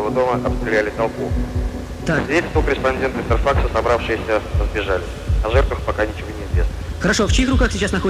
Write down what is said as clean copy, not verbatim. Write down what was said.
Белого дома обстреляли толпу. Так. Свидетельствовал корреспондент Интерфакса, собравшиеся разбежались. О жертвах пока ничего не известно. Хорошо, в чьих руках сейчас находится